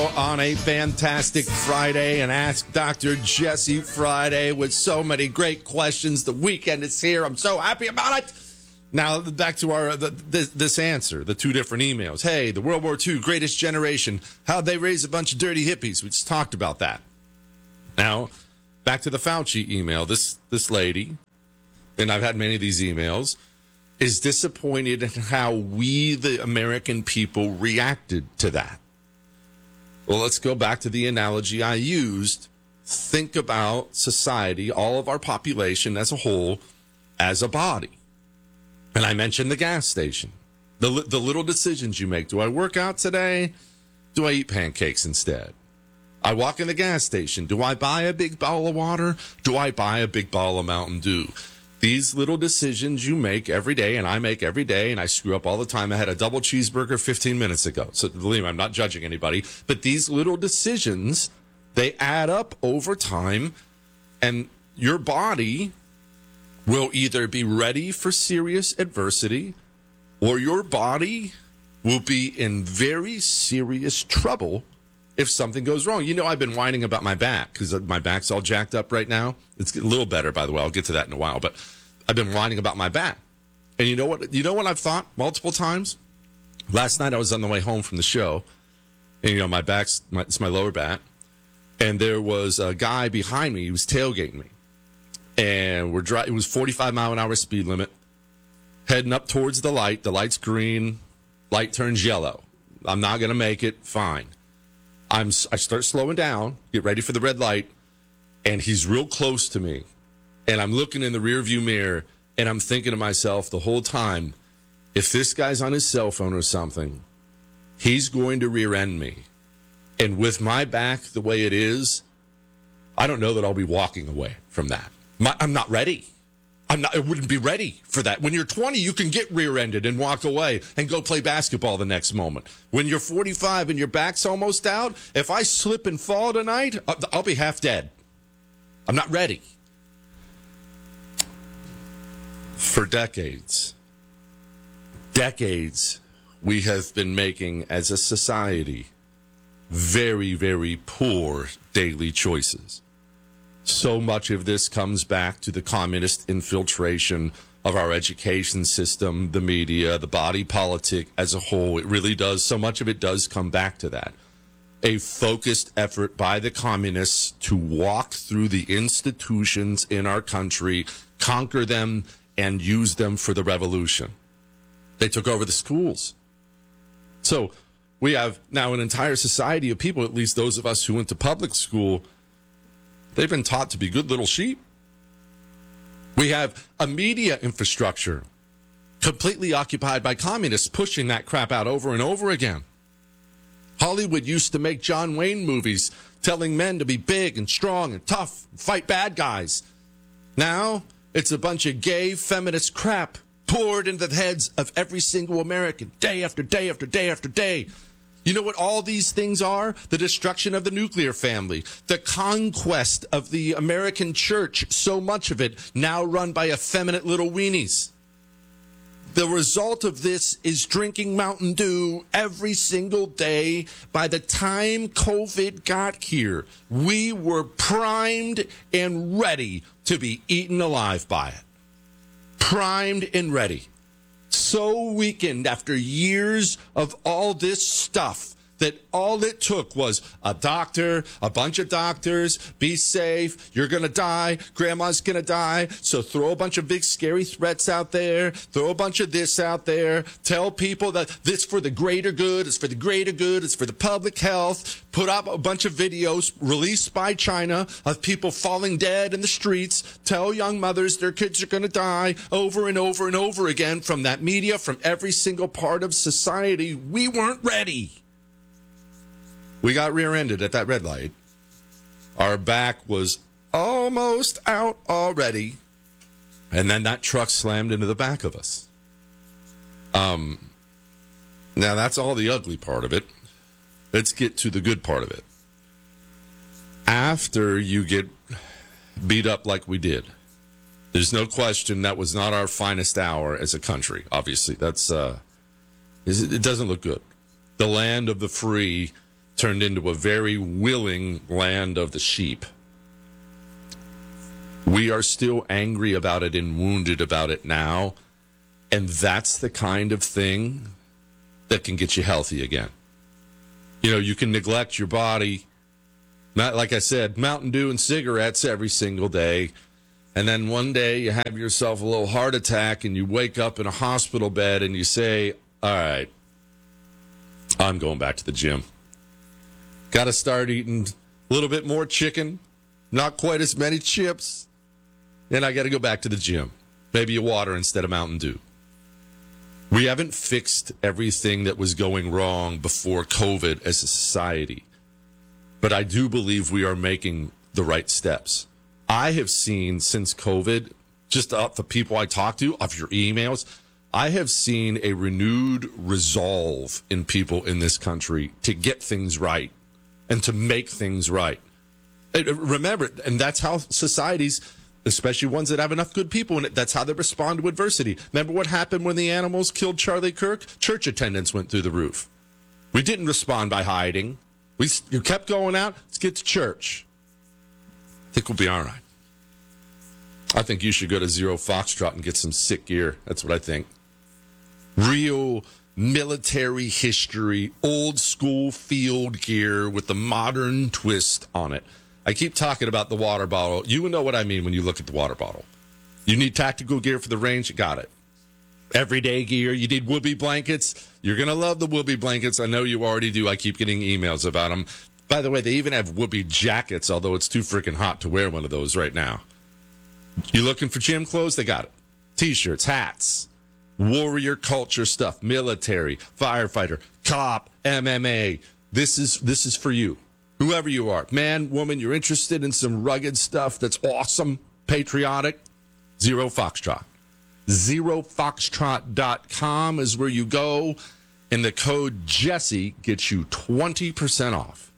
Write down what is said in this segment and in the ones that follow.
On a fantastic Friday, and Ask Dr. Jesse Friday with so many great questions. The weekend is here. I'm so happy about it. Now, back to our this answer, the two different emails. Hey, the World War II greatest generation. How'd they raise a bunch of dirty hippies? We just talked about that. Now, back to the Fauci email. This lady, and I've had many of these emails, is disappointed in how we, the American people, reacted to that. Well, let's go back to the analogy I used. Think about society, all of our population as a whole, as a body. And I mentioned the gas station. The little decisions you make. Do I work out today? Do I eat pancakes instead? I walk in the gas station. Do I buy a big bottle of water? Do I buy a big bottle of Mountain Dew? These little decisions you make every day, and I make every day, and I screw up all the time. I had a double cheeseburger 15 minutes ago. So believe me, I'm not judging anybody. But these little decisions, they add up over time, and your body will either be ready for serious adversity, or your body will be in very serious trouble if something goes wrong. You know, I've been whining about my back because my back's all jacked up right now. It's a little better, by the way. I'll get to that in a while. But I've been whining about my back. And you know what? You know what I've thought multiple times? Last night I was on the way home from the show. And, you know, my back's it's my lower back. And there was a guy behind me. He was tailgating me. And it was 45-mile-an-hour speed limit. Heading up towards the light. The light's green. Light turns yellow. I'm not going to make it. Fine. I start slowing down, get ready for the red light, and he's real close to me. And I'm looking in the rearview mirror, and I'm thinking to myself the whole time, if this guy's on his cell phone or something, he's going to rear end me. And with my back the way it is, I don't know that I'll be walking away from that. I'm not ready. I wouldn't be ready for that. When you're 20, you can get rear-ended and walk away and go play basketball the next moment. When you're 45 and your back's almost out, if I slip and fall tonight, I'll be half dead. I'm not ready. For decades, we have been making, as a society, very, very poor daily choices. So much of this comes back to the communist infiltration of our education system, the media, the body politic as a whole. It really does. So much of it does come back to that. A focused effort by the communists to walk through the institutions in our country, conquer them, and use them for the revolution. They took over the schools. So we have now an entire society of people, at least those of us who went to public school, they've been taught to be good little sheep. We have a media infrastructure completely occupied by communists pushing that crap out over and over again. Hollywood used to make John Wayne movies telling men to be big and strong and tough and fight bad guys. Now it's a bunch of gay feminist crap poured into the heads of every single American day after day after day after day. You know what all these things are? The destruction of the nuclear family, the conquest of the American church, so much of it now run by effeminate little weenies. The result of this is drinking Mountain Dew every single day. By the time COVID got here, we were primed and ready to be eaten alive by it. Primed and ready. So weakened after years of all this stuff that all it took was a doctor, a bunch of doctors, be safe, you're going to die, grandma's going to die, so throw a bunch of big scary threats out there, throw a bunch of this out there, tell people that this for the greater good, it's for the greater good, it's for the public health, put up a bunch of videos released by China of people falling dead in the streets, tell young mothers their kids are going to die over and over and over again from that media, from every single part of society. We weren't ready. We got rear-ended at that red light. Our back was almost out already. And then that truck slammed into the back of us. Now, that's all the ugly part of it. Let's get to the good part of it. After you get beat up like we did, there's no question that was not our finest hour as a country. Obviously, it doesn't look good. The land of the free turned into a very willing land of the sheep. We are still angry about it and wounded about it now. And that's the kind of thing that can get you healthy again. You know, you can neglect your body. Like I said, Mountain Dew and cigarettes every single day. And then one day you have yourself a little heart attack and you wake up in a hospital bed and you say, all right, I'm going back to the gym. Got to start eating a little bit more chicken, not quite as many chips. And I got to go back to the gym. Maybe a water instead of Mountain Dew. We haven't fixed everything that was going wrong before COVID as a society. But I do believe we are making the right steps. I have seen since COVID, just off the people I talk to, off your emails, I have seen a renewed resolve in people in this country to get things right and to make things right. Remember, and that's how societies, especially ones that have enough good people in it, that's how they respond to adversity. Remember what happened when the animals killed Charlie Kirk? Church attendance went through the roof. We didn't respond by hiding. You kept going out. Let's get to church. I think we'll be all right. I think you should go to Zero Foxtrot and get some sick gear. That's what I think. Real military history, old school field gear with the modern twist on it. I keep talking about the water bottle. You know what I mean when you look at the water bottle. You need tactical gear for the range, you got it. Everyday gear, you need whoopee blankets. You're going to love the whoopee blankets. I know you already do. I keep getting emails about them. By the way, they even have whoopee jackets, although it's too freaking hot to wear one of those right now. You looking for gym clothes? They got it. T-shirts, hats, warrior culture stuff, military, firefighter, cop, MMA. This is for you. Whoever you are, man, woman, you're interested in some rugged stuff that's awesome, patriotic, Zero Foxtrot. ZeroFoxtrot.com is where you go, and the code Jesse gets you 20% off.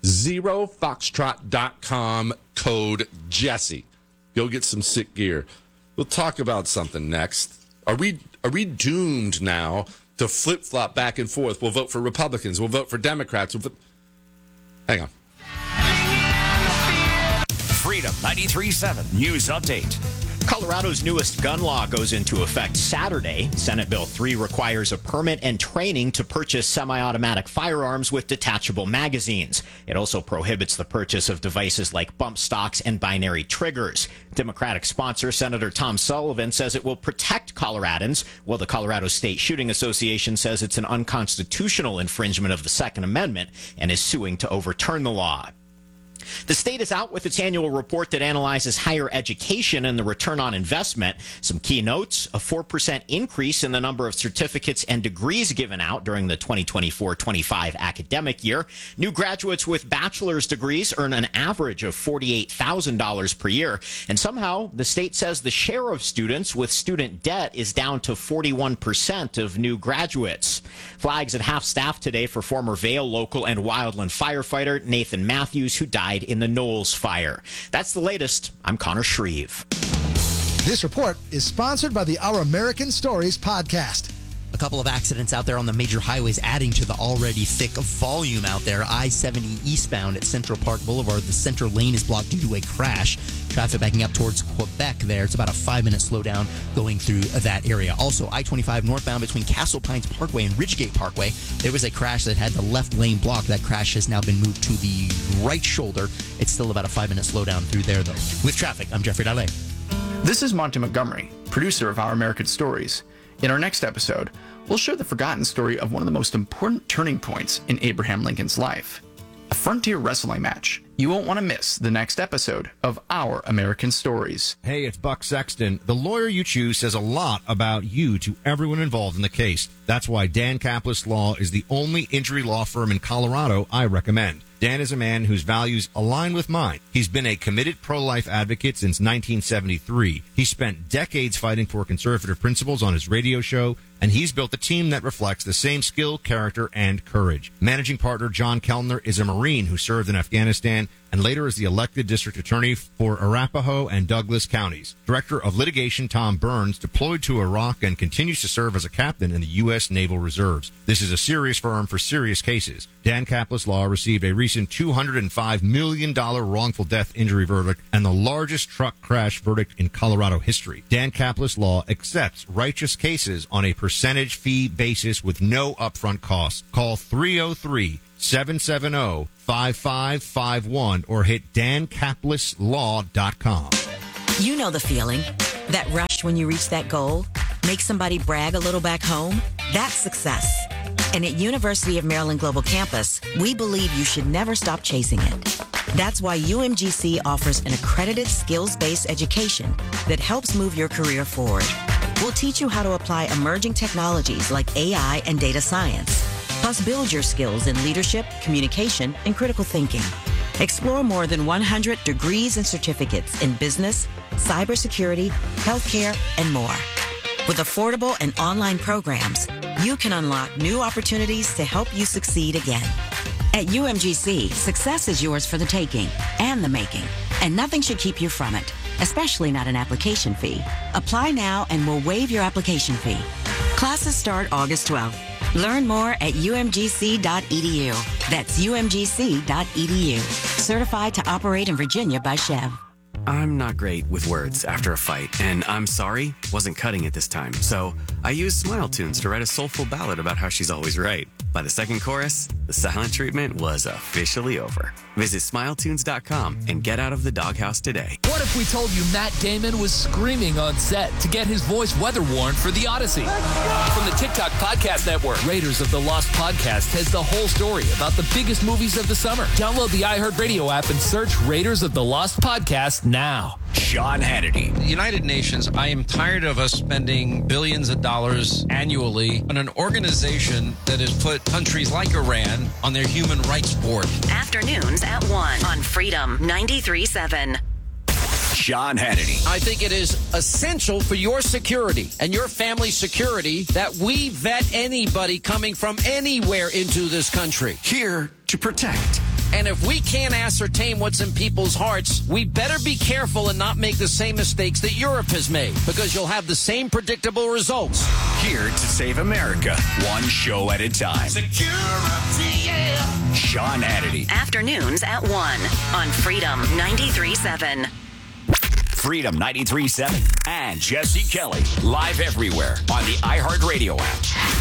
ZeroFoxtrot.com, code Jesse. Go get some sick gear. We'll talk about something next. Are we doomed now to flip-flop back and forth? We'll vote for Republicans. We'll vote for Democrats. Hang on. Freedom 93.7 News Update. Colorado's newest gun law goes into effect Saturday. Senate Bill 3 requires a permit and training to purchase semi-automatic firearms with detachable magazines. It also prohibits the purchase of devices like bump stocks and binary triggers. Democratic sponsor Senator Tom Sullivan says it will protect Coloradans, while the Colorado State Shooting Association says it's an unconstitutional infringement of the Second Amendment and is suing to overturn the law. The state is out with its annual report that analyzes higher education and the return on investment. Some key notes: a 4% increase in the number of certificates and degrees given out during the 2024-25 academic year. New graduates with bachelor's degrees earn an average of $48,000 per year. And somehow, the state says the share of students with student debt is down to 41% of new graduates. Flags at half-staff today for former Vail local and wildland firefighter Nathan Matthews, who died in the Knowles fire. That's the latest. I'm Connor Shreve. This report is sponsored by the Our American Stories podcast. A couple of accidents out there on the major highways adding to the already thick volume out there. I-70 eastbound at Central Park Boulevard. The center lane is blocked due to a crash. Traffic backing up towards Quebec there. It's about a 5-minute slowdown going through that area. Also, I-25 northbound between Castle Pines Parkway and Ridgegate Parkway. There was a crash that had the left lane blocked. That crash has now been moved to the right shoulder. It's still about a 5-minute slowdown through there, though. With traffic, I'm Jeffrey Dalle. This is Monty Montgomery, producer of Our American Stories. In our next episode, we'll share the forgotten story of one of the most important turning points in Abraham Lincoln's life, a frontier wrestling match. You won't want to miss the next episode of Our American Stories. Hey, it's Buck Sexton. The lawyer you choose says a lot about you to everyone involved in the case. That's why Dan Kaplis Law is the only injury law firm in Colorado I recommend. Dan is a man whose values align with mine. He's been a committed pro-life advocate since 1973. He spent decades fighting for conservative principles on his radio show, and he's built a team that reflects the same skill, character, and courage. Managing partner John Kellner is a Marine who served in Afghanistan and later as the elected district attorney for Arapahoe and Douglas counties. Director of litigation Tom Burns deployed to Iraq and continues to serve as a captain in the U.S. Naval Reserves. This is a serious firm for serious cases. Dan Kaplan Law received a recent $205 million wrongful death injury verdict and the largest truck crash verdict in Colorado history. Dan Kaplan Law accepts righteous cases on a percentage fee basis with no upfront costs. Call 303-770-5551 or hit dankapluslaw.com. You know the feeling. That rush when you reach that goal? Make somebody brag a little back home? That's success. And at University of Maryland Global Campus, we believe you should never stop chasing it. That's why UMGC offers an accredited skills-based education that helps move your career forward. We'll teach you how to apply emerging technologies like AI and data science, plus build your skills in leadership, communication, and critical thinking. Explore more than 100 degrees and certificates in business, cybersecurity, healthcare, and more. With affordable and online programs, you can unlock new opportunities to help you succeed again. At UMGC, success is yours for the taking and the making, and nothing should keep you from it, especially not an application fee. Apply now and we'll waive your application fee. Classes start August 12th. Learn more at umgc.edu. That's umgc.edu. Certified to operate in Virginia by Chev. I'm not great with words after a fight, and I'm sorry wasn't cutting it this time. So I used Smile Tunes to write a soulful ballad about how she's always right. By the second chorus, the silent treatment was officially over. Visit smiletunes.com and get out of the doghouse today. What if we told you Matt Damon was screaming on set to get his voice weather-worn for The Odyssey? From the TikTok Podcast Network, Raiders of the Lost Podcast has the whole story about the biggest movies of the summer. Download the iHeartRadio app and search Raiders of the Lost Podcast now. Sean Hannity. The United Nations, I am tired of us spending billions of dollars annually on an organization that has put countries like Iran on their human rights board. Afternoons at 1 on Freedom 93.7. Sean Hannity. I think it is essential for your security and your family's security that we vet anybody coming from anywhere into this country. Here to protect. And if we can't ascertain what's in people's hearts, we better be careful and not make the same mistakes that Europe has made, because you'll have the same predictable results. Here to save America, one show at a time. Security, yeah. Sean Hannity. Afternoons at 1 on Freedom 93.7. Freedom 93.7 and Jesse Kelly. Live everywhere on the iHeartRadio app.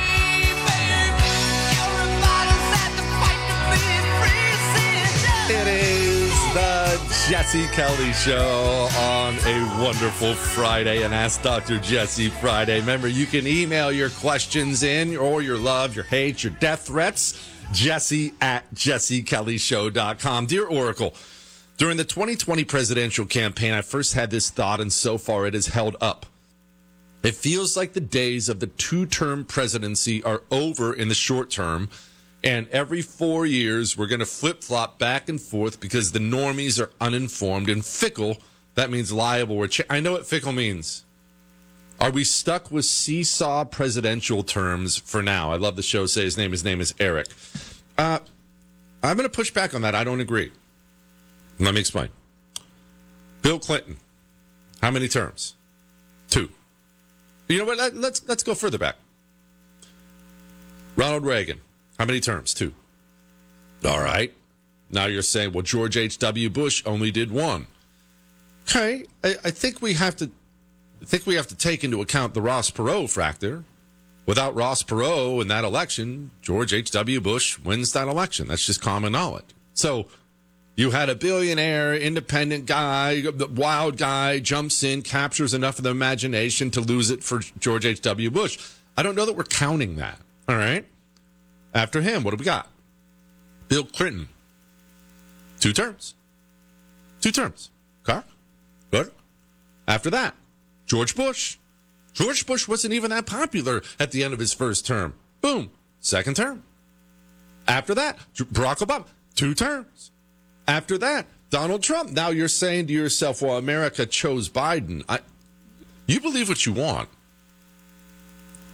It is the Jesse Kelly Show on a wonderful Friday, and Ask Dr. Jesse Friday. Remember, you can email your questions in, or your love, your hate, your death threats, jesse@jessekellyshow.com. Dear Oracle, during the 2020 presidential campaign, I first had this thought, and so far it has held up. It feels like the days of the two-term presidency are over in the short term, and every 4 years, we're going to flip-flop back and forth because the normies are uninformed and fickle. That means liable. I know what fickle means. Are we stuck with seesaw presidential terms for now? I love the show. Say his name. His name is Eric. I'm going to push back on that. I don't agree. Let me explain. Bill Clinton. How many terms? 2. You know what? Let's go further back. Ronald Reagan. How many terms? 2. All right. Now you're saying, well, George H.W. Bush only did 1. Okay. I think we have to take into account the Ross Perot factor. Without Ross Perot in that election, George H.W. Bush wins that election. That's just common knowledge. So you had a billionaire, independent guy, wild guy, jumps in, captures enough of the imagination to lose it for George H.W. Bush. I don't know that we're counting that. All right. After him, what do we got? Bill Clinton. 2 terms. 2 terms. Okay. Good. After that, George Bush. George Bush wasn't even that popular at the end of his first term. Boom. 2nd term. After that, Barack Obama. 2 terms. After that, Donald Trump. Now you're saying to yourself, well, America chose Biden. You believe what you want.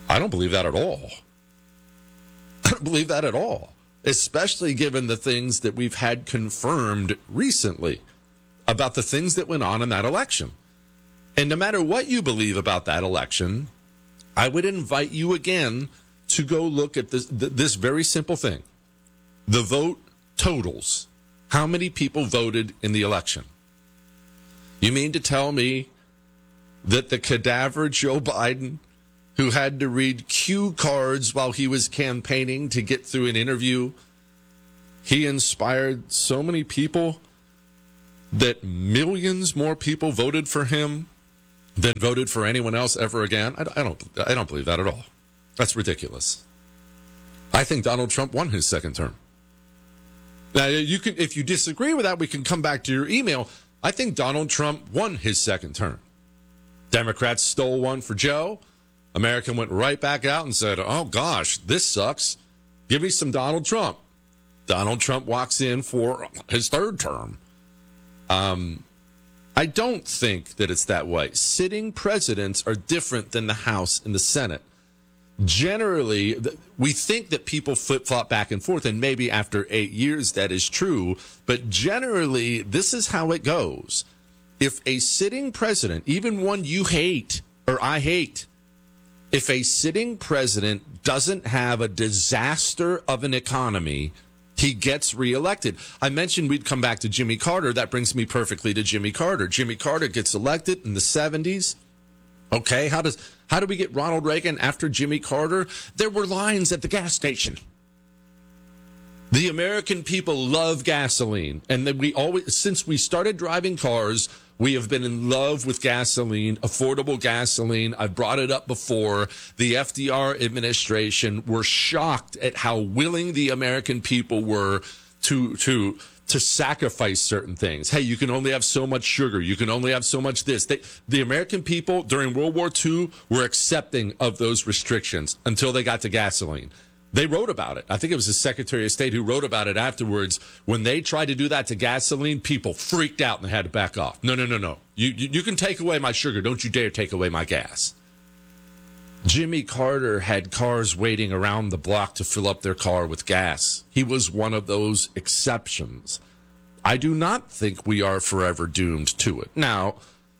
I don't believe that at all. I don't believe that at all, especially given the things that we've had confirmed recently about the things that went on in that election. And no matter what you believe about that election, I would invite you again to go look at this very simple thing. The vote totals. How many people voted in the election? You mean to tell me that the cadaver Joe Biden, who had to read cue cards while he was campaigning to get through an interview, he inspired so many people that millions more people voted for him than voted for anyone else ever again? I don't believe that at all. That's ridiculous. I think Donald Trump won his second term. Now, you can, if you disagree with that, we can come back to your email. I think Donald Trump won his second term. Democrats stole one for Joe. America went right back out and said, oh, gosh, this sucks. Give me some Donald Trump. Donald Trump walks in for his third term. I don't think that it's that way. Sitting presidents are different than the House and the Senate. Generally, we think that people flip-flop back and forth, and maybe after 8 years that is true, but generally, this is how it goes. If a sitting president, even one you hate or I hate, if a sitting president doesn't have a disaster of an economy, he gets reelected. I mentioned we'd come back to Jimmy Carter. That brings me perfectly to Jimmy Carter. Jimmy Carter gets elected in the 70s. Okay, how do we get Ronald Reagan after Jimmy Carter? There were lines at the gas station. The American people love gasoline, and then we always, since we started driving cars, we have been in love with gasoline, affordable gasoline. I've brought it up before. The FDR administration were shocked at how willing the American people were to sacrifice certain things. Hey, you can only have so much sugar. You can only have so much this. The American people during World War II were accepting of those restrictions until they got to gasoline. They wrote about it. I think it was the Secretary of State who wrote about it afterwards. When they tried to do that to gasoline, people freaked out and they had to back off. No. You can take away my sugar. Don't you dare take away my gas. Jimmy Carter had cars waiting around the block to fill up their car with gas. He was one of those exceptions. I do not think we are forever doomed to it. Now,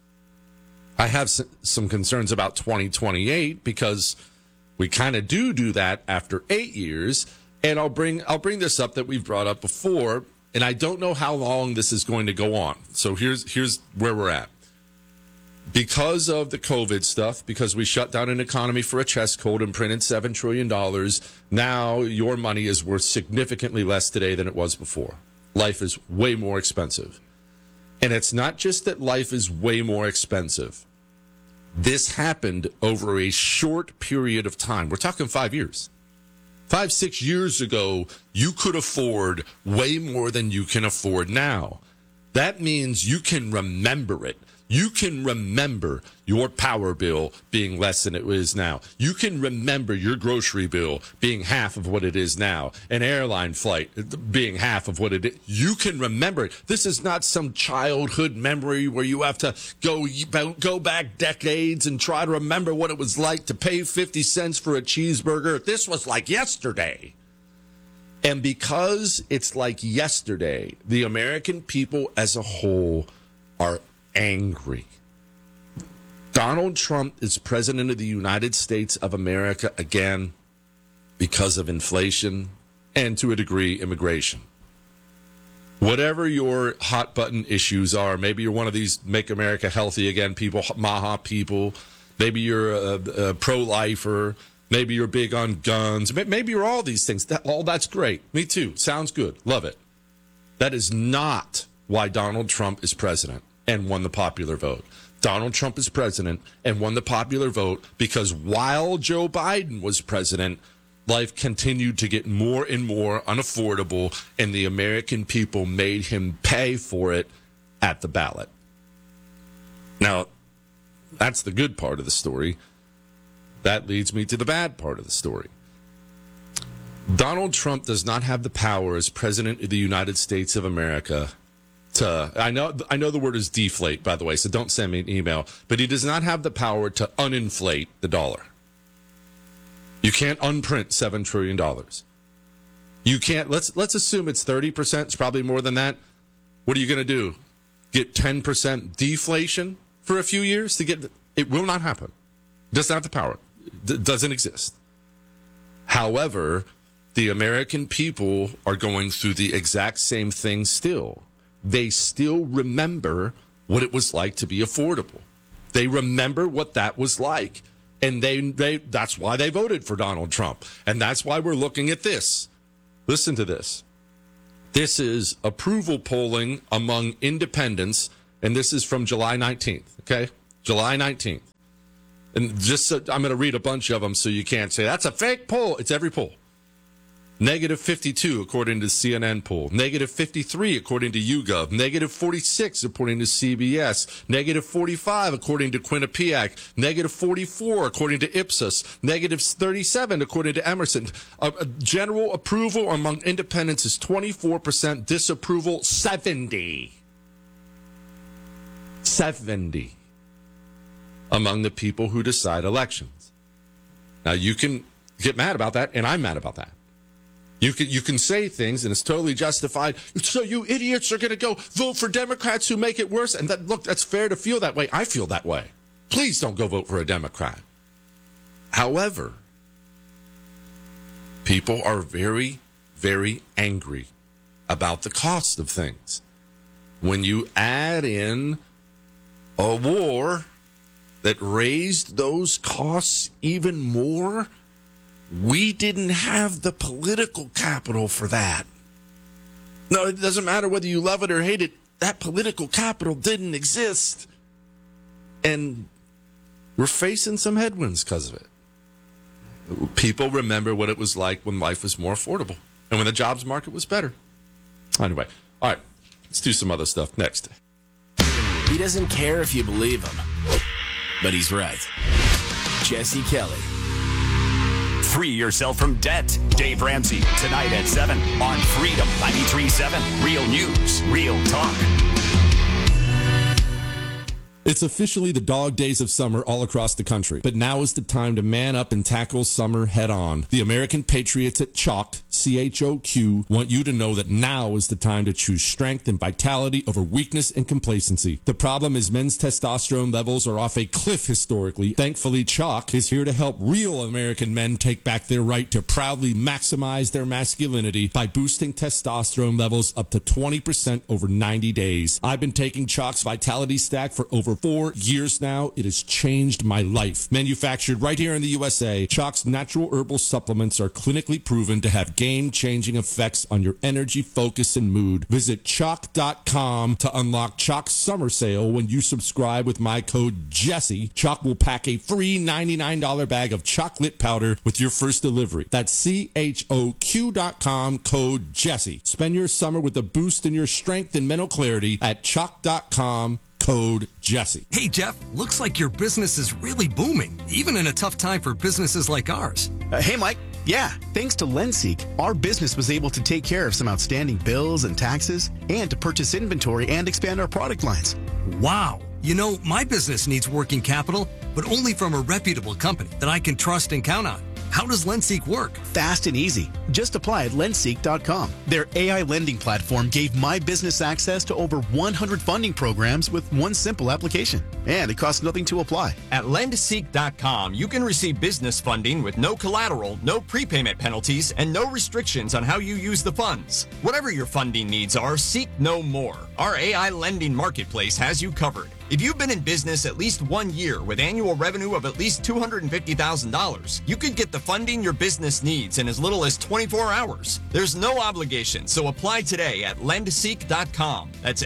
I have some concerns about 2028 because we kind of do that after 8 years. And I'll bring this up that we've brought up before, and I don't know how long this is going to go on. So here's where we're at. Because of the COVID stuff, because we shut down an economy for a chess cold and printed $7 trillion, now your money is worth significantly less today than it was before. Life is way more expensive. And it's not just that life is way more expensive. This happened over a short period of time. We're talking 5 years. 5-6 years ago, you could afford way more than you can afford now. That means you can remember it. You can remember your power bill being less than it is now. You can remember your grocery bill being half of what it is now. An airline flight being half of what it is. You can remember it. This is not some childhood memory where you have to go back decades and try to remember what it was like to pay 50 cents for a cheeseburger. This was like yesterday. And because it's like yesterday, the American people as a whole are angry. Donald Trump is president of the United States of America again because of inflation and, to a degree, immigration. Whatever your hot button issues are, maybe you're one of these Make America Healthy Again people, MAHA people. Maybe you're a pro-lifer. Maybe you're big on guns. Maybe you're all these things. That's great. Me too. Sounds good. Love it. That is not why Donald Trump is president and won the popular vote. Donald Trump is president and won the popular vote because while Joe Biden was president, life continued to get more and more unaffordable, and the American people made him pay for it at the ballot. Now, that's the good part of the story. That leads me to the bad part of the story. Donald Trump does not have the power as president of the United States of America I know the word is deflate, by the way, so don't send me an email, but he does not have the power to uninflate the dollar. You can't unprint $7 trillion. You can't, let's assume it's 30%, it's probably more than that. What are you going to do? Get 10% deflation for a few years to get, it will not happen. Doesn't have the power. Doesn't exist. However, the American people are going through the exact same thing still. They still remember what it was like to be affordable. They remember what that was like. And that's why they voted for Donald Trump. And that's why we're looking at this. Listen to this. This is approval polling among independents, and this is from July 19th, okay? July 19th. And just I'm going to read a bunch of them so you can't say, that's a fake poll. It's every poll. Negative 52, according to CNN poll. Negative 53, according to YouGov. Negative 46, according to CBS. Negative 45, according to Quinnipiac. Negative 44, according to Ipsos. Negative 37, according to Emerson. General approval among independents is 24%. Disapproval, 70. 70 among the people who decide elections. Now, you can get mad about that, and I'm mad about that. You can say things, and it's totally justified. So you idiots are going to go vote for Democrats who make it worse. And look, that's fair to feel that way. I feel that way. Please don't go vote for a Democrat. However, people are very, very angry about the cost of things. When you add in a war that raised those costs even more, we didn't have the political capital for that. No, it doesn't matter whether you love it or hate it. That political capital didn't exist. And we're facing some headwinds because of it. People remember what it was like when life was more affordable and when the jobs market was better. Anyway, all right, let's do some other stuff next. He doesn't care if you believe him, but he's right. Jesse Kelly. Free yourself from debt. Dave Ramsey, tonight at 7 on Freedom 93.7. Real news, real talk. It's officially the dog days of summer all across the country, but now is the time to man up and tackle summer head on. The American Patriots at Chalk, CHOQ, want you to know that now is the time to choose strength and vitality over weakness and complacency. The problem is men's testosterone levels are off a cliff historically. Thankfully, Chalk is here to help real American men take back their right to proudly maximize their masculinity by boosting testosterone levels up to 20% over 90 days. I've been taking Chalk's Vitality Stack for over 4 years now. It has changed my life. Manufactured right here in the USA, Chalk's natural herbal supplements are clinically proven to have game-changing effects on your energy, focus, and mood. Visit Chalk.com to unlock Chalk's summer sale when you subscribe with my code Jesse. Chalk will pack a free $99 bag of chocolate powder with your first delivery. That's CHOQ.com, code Jesse. Spend your summer with a boost in your strength and mental clarity at Chalk.com. Code Jesse. Hey, Jeff, looks like your business is really booming, even in a tough time for businesses like ours. Hey, Mike. Yeah, thanks to LendSeek, our business was able to take care of some outstanding bills and taxes and to purchase inventory and expand our product lines. Wow. You know, my business needs working capital, but only from a reputable company that I can trust and count on. How does LendSeek work? Fast and easy. Just apply at lendseek.com. Their AI lending platform gave my business access to over 100 funding programs with one simple application. And it costs nothing to apply. At lendseek.com, you can receive business funding with no collateral, no prepayment penalties, and no restrictions on how you use the funds. Whatever your funding needs are, seek no more. Our AI lending marketplace has you covered. If you've been in business at least 1 year with annual revenue of at least $250,000, you could get the funding your business needs in as little as 24 hours. There's no obligation, so apply today at lendseek.com. That's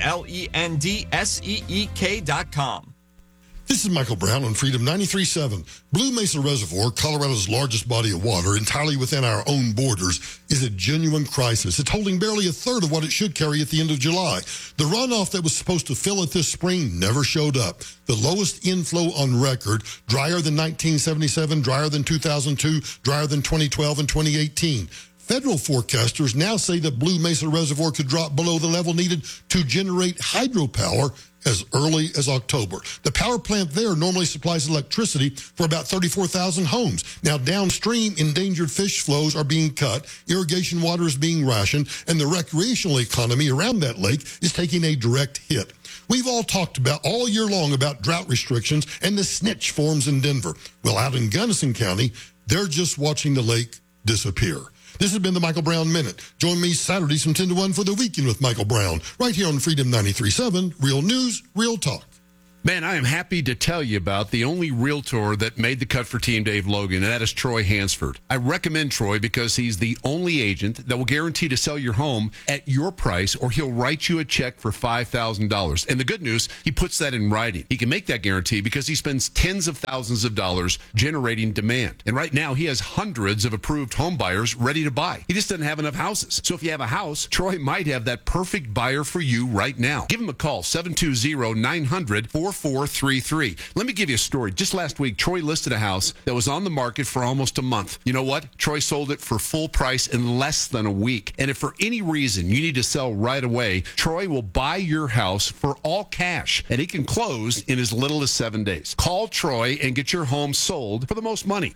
LENDSEEK.com. This is Michael Brown on Freedom 93.7. Blue Mesa Reservoir, Colorado's largest body of water entirely within our own borders, is a genuine crisis. It's holding barely a third of what it should carry at the end of July. The runoff that was supposed to fill it this spring never showed up. The lowest inflow on record, drier than 1977, drier than 2002, drier than 2012 and 2018. Federal forecasters now say that Blue Mesa Reservoir could drop below the level needed to generate hydropower as early as October. The power plant there normally supplies electricity for about 34,000 homes. Now, downstream, endangered fish flows are being cut, irrigation water is being rationed, and the recreational economy around that lake is taking a direct hit. We've all talked about all year long about drought restrictions and the snitch forms in Denver. Well, out in Gunnison County, they're just watching the lake disappear. This has been the Michael Brown Minute. Join me Saturdays from 10 to 1 for the Weekend with Michael Brown, right here on Freedom 93.7, Real News, Real Talk. Man, I am happy to tell you about the only realtor that made the cut for Team Dave Logan, and that is Troy Hansford. I recommend Troy because he's the only agent that will guarantee to sell your home at your price, or he'll write you a check for $5,000. And the good news, he puts that in writing. He can make that guarantee because he spends tens of thousands of dollars generating demand. And right now, he has hundreds of approved home buyers ready to buy. He just doesn't have enough houses. So if you have a house, Troy might have that perfect buyer for you right now. Give him a call, 720-900-4433. Let me give you a story. Just last week, Troy listed a house that was on the market for almost a month. You know what? Troy sold it for full price in less than a week. And if for any reason you need to sell right away, Troy will buy your house for all cash, and he can close in as little as 7 days. Call Troy and get your home sold for the most money.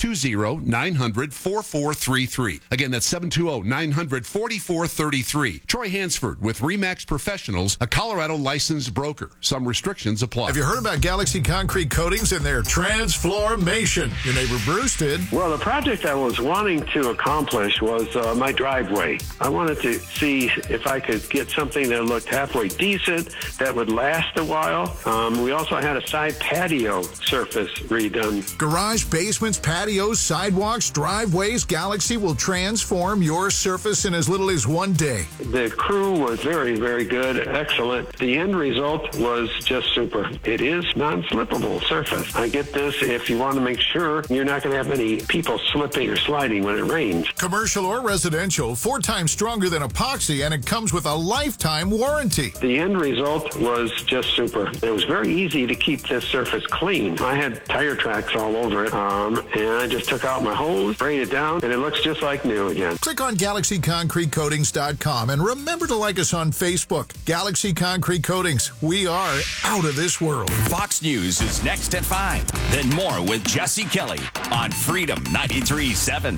720-900-4433. Again, that's 720-900-4433. Troy Hansford with RE/MAX Professionals, a Colorado licensed broker. Some restrictions apply. Have you heard about Galaxy Concrete Coatings and their transformation? Your neighbor Bruce did. Well, the project I was wanting to accomplish was my driveway. I wanted to see if I could get something that looked halfway decent, that would last a while. We also had a side patio surface redone. Garage, basements, patios, sidewalks, driveways, Galaxy will transform your surface in as little as 1 day. The crew was very, very good, excellent. The end result was just super. It is non-slippable surface. I get this if you want to make sure you're not going to have any people slipping or sliding when it rains. Commercial or residential, 4 times stronger than epoxy, and it comes with a lifetime warranty. The end result was just super. It was very easy to keep this surface clean. I had tire tracks all over it, and I just took out my hose, sprayed it down, and it looks just like new again. Click on GalaxyConcreteCoatings.com and remember to like us on Facebook. Galaxy Concrete Coatings. We are out of this world. Fox News is next at 5. Then more with Jesse Kelly on Freedom 93.7.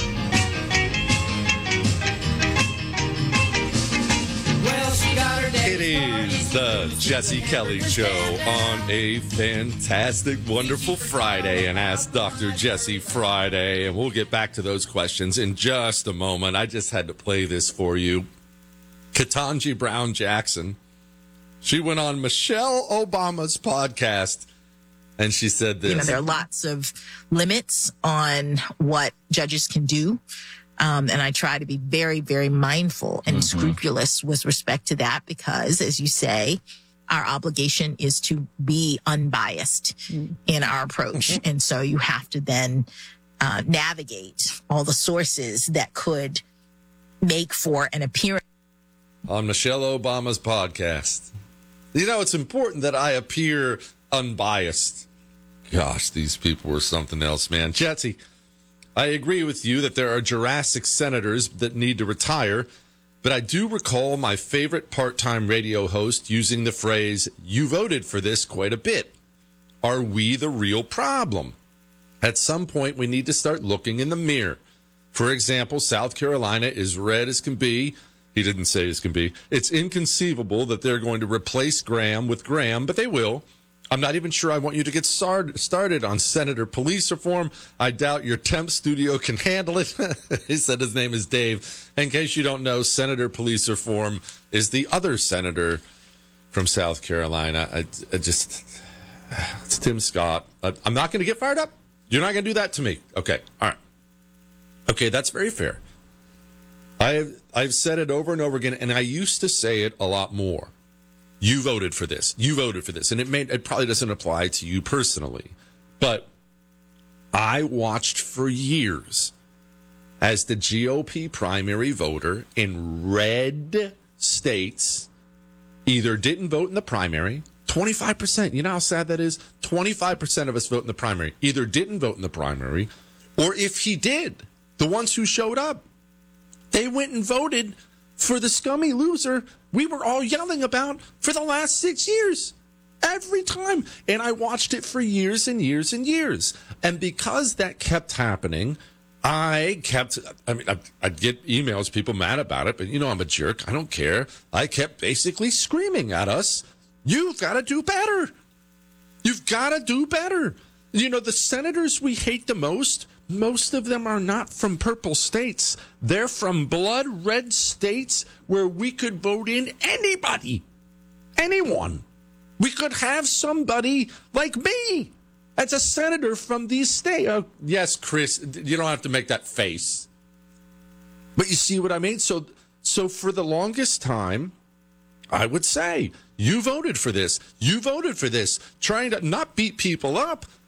It is the Jesse Kelly Show on a fantastic, wonderful Friday, and Ask Dr. Jesse Friday. And we'll get back to those questions in just a moment. I just had to play this for you. Ketanji Brown Jackson, she went on Michelle Obama's podcast, and she said this. You know, there are lots of limits on what judges can do. And I try to be very, very mindful and scrupulous with respect to that because, as you say, our obligation is to be unbiased in our approach. And so you have to then navigate all the sources that could make for an appearance. On Michelle Obama's podcast. You know, it's important that I appear unbiased. Gosh, these people were something else, man. Jesse, I agree with you that there are Jurassic senators that need to retire, but I do recall my favorite part-time radio host using the phrase, "You voted for this," quite a bit. Are we the real problem? At some point, we need to start looking in the mirror. For example, South Carolina is red as can be. He didn't say as can be. It's inconceivable that they're going to replace Graham with Graham, but they will. I'm not even sure I want you to get started on Senator police reform. I doubt your temp studio can handle it. He said his name is Dave. In case you don't know, Senator police reform is the other senator from South Carolina. It's Tim Scott. I'm not going to get fired up. You're not going to do that to me. Okay. All right. Okay, that's very fair. I've said it over and over again, and I used to say it a lot more. You voted for this. You voted for this. And it probably doesn't apply to you personally. But I watched for years as the GOP primary voter in red states either didn't vote in the primary, 25%, you know how sad that is? 25% of us vote in the primary, either didn't vote in the primary, or if he did, the ones who showed up, they went and voted for the scummy loser we were all yelling about for the last 6 years. Every time. And I watched it for years and years and years. And because that kept happening, I'd get emails, people mad about it, but I'm a jerk. I don't care. I kept basically screaming at us, you've got to do better. You've got to do better. The senators we hate the most of them are not from purple states. They're from blood red states where we could vote in anybody, anyone. We could have somebody like me as a senator from these states. Yes, Chris, you don't have to make that face. But you see what I mean? So for the longest time, I would say, you voted for this. You voted for this. Trying to not beat people up,